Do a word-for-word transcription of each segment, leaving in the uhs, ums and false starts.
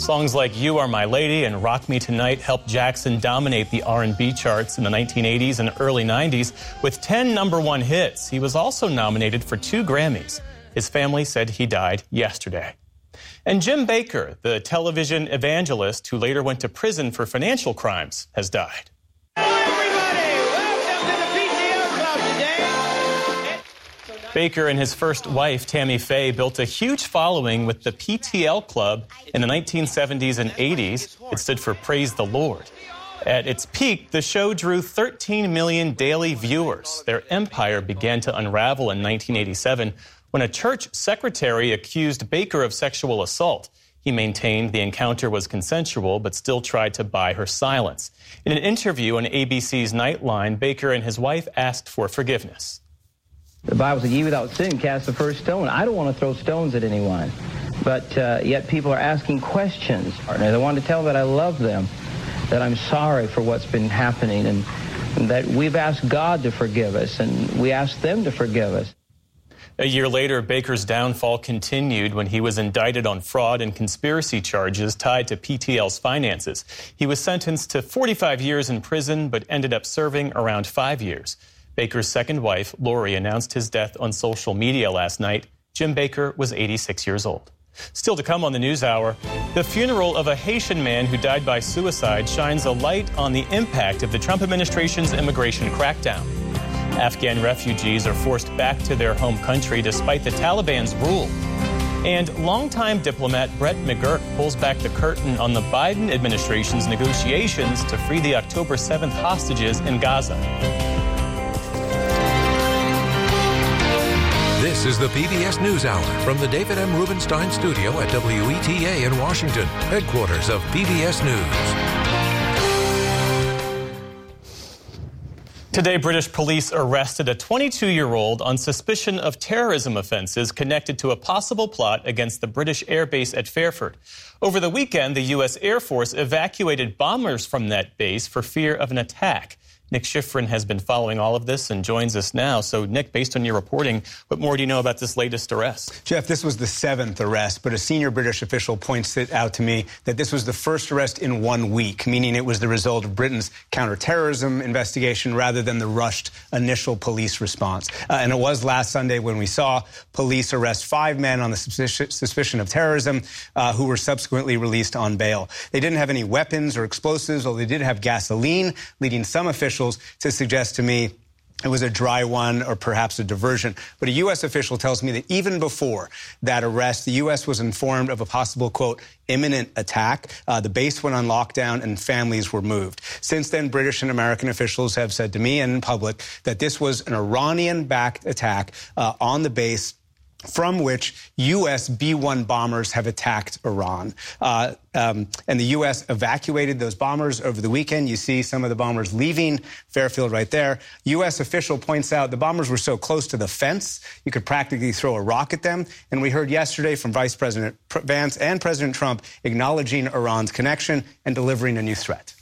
Songs like You Are My Lady and Rock Me Tonight helped Jackson dominate the R and B charts in the nineteen eighties and early nineties with ten number one hits. He was also nominated for two Grammys. His family said he died yesterday. And Jim Bakker, the television evangelist who later went to prison for financial crimes, has died. Bakker and his first wife, Tammy Faye, built a huge following with the P T L Club in the nineteen seventies and eighties. It stood for Praise the Lord. At its peak, the show drew thirteen million daily viewers. Their empire began to unravel in nineteen eighty-seven when a church secretary accused Bakker of sexual assault. He maintained the encounter was consensual, but still tried to buy her silence. In an interview on A B C's Nightline, Bakker and his wife asked for forgiveness. The Bible said, ye without sin cast the first stone. I don't want to throw stones at anyone. But uh, yet people are asking questions. And I want to tell them that I love them, that I'm sorry for what's been happening, and, and that we've asked God to forgive us, and we ask them to forgive us. A year later, Bakker's downfall continued when he was indicted on fraud and conspiracy charges tied to P T L's finances. He was sentenced to forty-five years in prison, but ended up serving around five years. Bakker's second wife, Lori, announced his death on social media last night. Jim Bakker was eighty-six years old. Still to come on the NewsHour, the funeral of a Haitian man who died by suicide shines a light on the impact of the Trump administration's immigration crackdown. Afghan refugees are forced back to their home country despite the Taliban's rule. And longtime diplomat Brett McGurk pulls back the curtain on the Biden administration's negotiations to free the October seventh hostages in Gaza. This is the P B S NewsHour from the David M. Rubenstein studio at W E T A in Washington, headquarters of P B S News. Today, British police arrested a twenty-two-year-old on suspicion of terrorism offenses connected to a possible plot against the British air base at Fairford. Over the weekend, the U S Air Force evacuated bombers from that base for fear of an attack. Nick Schifrin has been following all of this and joins us now. So, Nick, based on your reporting, what more do you know about this latest arrest? Jeff, this was the seventh arrest, but a senior British official points it out to me that this was the first arrest in one week, meaning it was the result of Britain's counterterrorism investigation rather than the rushed initial police response. Uh, and it was last Sunday when we saw police arrest five men on the suspicion, suspicion of terrorism uh, who were subsequently released on bail. They didn't have any weapons or explosives, although they did have gasoline, leading some officials to suggest to me it was a dry one or perhaps a diversion. But a U S official tells me that even before that arrest, the U S was informed of a possible, quote, imminent attack. Uh, the base went on lockdown and families were moved. Since then, British and American officials have said to me and in public that this was an Iranian-backed attack uh, on the base from which U S B one bombers have attacked Iran. Uh, um, and the U S evacuated those bombers over the weekend. You see some of the bombers leaving Fairfield right there. U S official points out the bombers were so close to the fence, you could practically throw a rock at them. And we heard yesterday from Vice President Vance and President Trump acknowledging Iran's connection and delivering a new threat.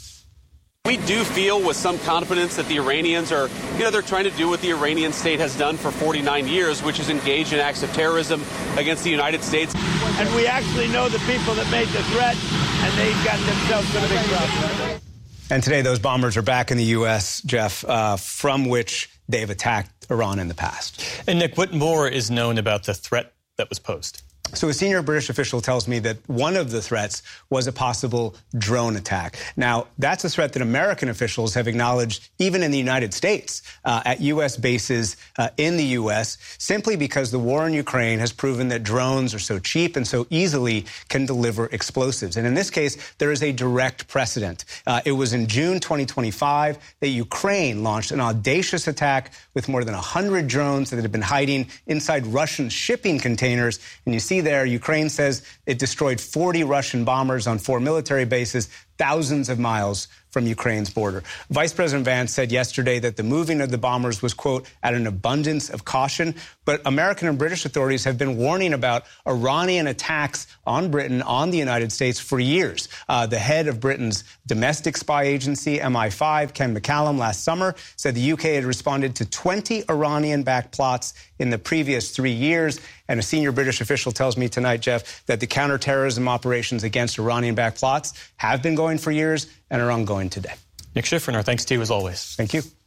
We do feel with some confidence that the Iranians are, you know, they're trying to do what the Iranian state has done for forty-nine years, which is engage in acts of terrorism against the United States. And we actually know the people that made the threat, and they've got themselves in a big problem. And today those bombers are back in the U S, Jeff, uh, from which they've attacked Iran in the past. And Nick, what more is known about the threat that was posed? So a senior British official tells me that one of the threats was a possible drone attack. Now, that's a threat that American officials have acknowledged even in the United States uh, at U S bases uh, in the U S, simply because the war in Ukraine has proven that drones are so cheap and so easily can deliver explosives. And in this case, there is a direct precedent. Uh, it was in June twenty twenty-five that Ukraine launched an audacious attack with more than one hundred drones that had been hiding inside Russian shipping containers. And you see there, Ukraine says it destroyed forty Russian bombers on four military bases. thousands of miles from Ukraine's border. Vice President Vance said yesterday that the moving of the bombers was, quote, at an abundance of caution. But American and British authorities have been warning about Iranian attacks on Britain, on the United States for years. Uh, the head of Britain's domestic spy agency, M I five, Ken McCallum, last summer said the U K had responded to twenty Iranian-backed plots in the previous three years. And a senior British official tells me tonight, Jeff, that the counterterrorism operations against Iranian-backed plots have been going for years and are ongoing today. Nick Schifrin, our thanks to you as always. Thank you.